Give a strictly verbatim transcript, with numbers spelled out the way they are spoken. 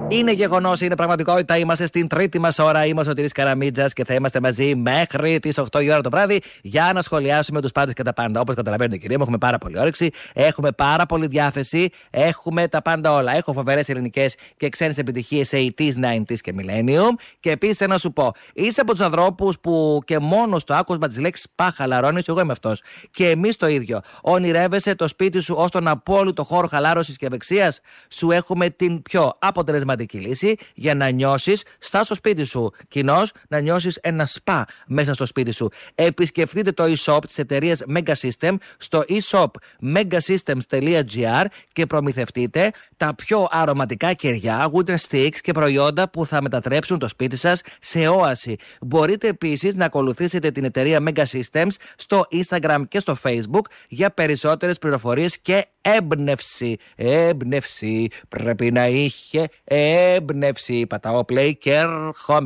Είναι γεγονός, είναι πραγματικότητα. Είμαστε στην τρίτη μας ώρα. Είμαι ο Σωτήρης Καραμίτζας και θα είμαστε μαζί μέχρι τις οκτώ η ώρα το βράδυ για να σχολιάσουμε τους πάντες και τα πάντα. Όπως καταλαβαίνετε, κυρία μου, έχουμε πάρα πολύ όρεξη, έχουμε πάρα πολύ διάθεση, έχουμε τα πάντα όλα. Έχω φοβερές ελληνικές και ξένες επιτυχίες ογδόντα, ενενήντα και Millennium. Και επίσης θέλω να σου πω, είσαι από τους ανθρώπους που και μόνο στο άκουσμα της λέξης πα χαλαρώνεις. Εγώ είμαι αυτός. Και εμείς το ίδιο. Ονειρεύεσαι το σπίτι σου ως τον απόλυτο χώρο χαλάρωσης και ευεξίας. Σου έχουμε την πιο αποτελεσματική λύση για να νιώσεις στά στο σπίτι σου. Κοινώς, να νιώσεις ένα σπα μέσα στο σπίτι σου. Επισκεφτείτε το e-shop της εταιρείας Mega System στο e-shop megasystems τελεία gr και προμηθευτείτε τα πιο αρωματικά κεριά, wooden sticks και προϊόντα που θα μετατρέψουν το σπίτι σας σε όαση. Μπορείτε επίσης να ακολουθήσετε την εταιρεία Mega Systems στο Instagram και στο Facebook για περισσότερες πληροφορίες και έμπνευση. Έμπνευση. Πρέπει να είχε έμπνευση. Πατάω play και ερχόμαι.